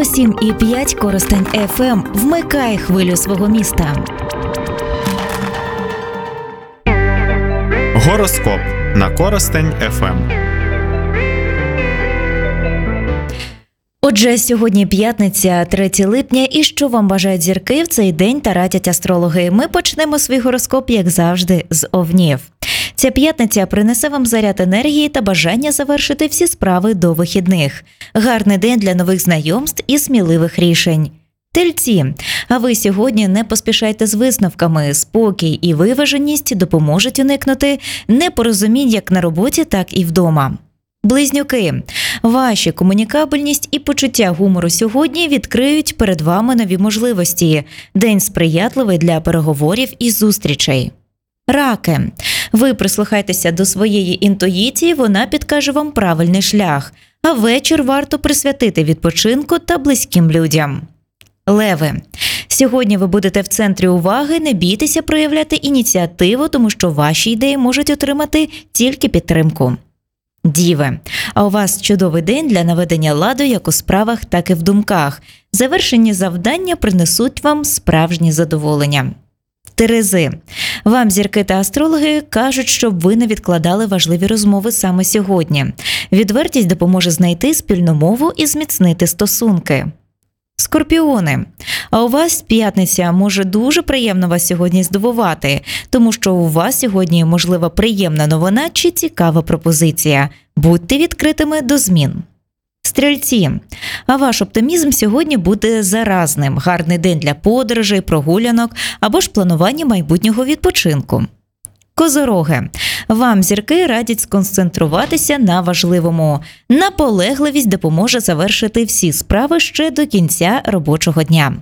107,5 Коростень ФМ. Вмикай хвилю свого міста. Гороскоп на Коростень ФМ. Отже, сьогодні п'ятниця, 3 липня, і що вам бажають зірки в цей день та радять астрологи? Ми почнемо свій гороскоп, як завжди, з овнів. Ця п'ятниця принесе вам заряд енергії та бажання завершити всі справи до вихідних. Гарний день для нових знайомств і сміливих рішень. Тельці, а ви сьогодні не поспішайте з висновками. Спокій і виваженість допоможуть уникнути непорозумінь як на роботі, так і вдома. Близнюки, ваші комунікабельність і почуття гумору сьогодні відкриють перед вами нові можливості. День сприятливий для переговорів і зустрічей. Раки, ви прислухайтеся до своєї інтуїції, вона підкаже вам правильний шлях, а вечір варто присвятити відпочинку та близьким людям. Леви, сьогодні ви будете в центрі уваги, не бійтеся проявляти ініціативу, тому що ваші ідеї можуть отримати тільки підтримку. Діви, а у вас чудовий день для наведення ладу як у справах, так і в думках. Завершені завдання принесуть вам справжнє задоволення. Терези, вам зірки та астрологи кажуть, щоб ви не відкладали важливі розмови саме сьогодні. Відвертість допоможе знайти спільну мову і зміцнити стосунки. Скорпіони, а у вас п'ятниця може дуже приємно вас сьогодні здивувати, тому що у вас сьогодні можлива приємна новина чи цікава пропозиція. Будьте відкритими до змін. Стрільці, а ваш оптимізм сьогодні буде заразним. Гарний день для подорожей, прогулянок або ж планування майбутнього відпочинку. Козороги, вам зірки радять сконцентруватися на важливому. Наполегливість допоможе завершити всі справи ще до кінця робочого дня.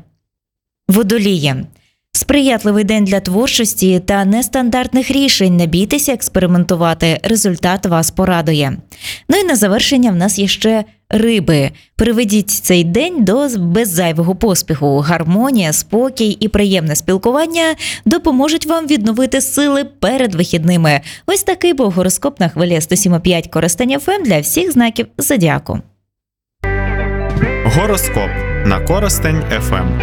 Водолії, сприятливий день для творчості та нестандартних рішень. Не бійтеся експериментувати, результат вас порадує. Ну і на завершення в нас є ще риби. Приведіть цей день без зайвого поспіху. Гармонія, спокій і приємне спілкування допоможуть вам відновити сили перед вихідними. Ось такий був гороскоп на хвилі 107,5 Коростень ФМ для всіх знаків зодіаку. Гороскоп на Коростень ФМ.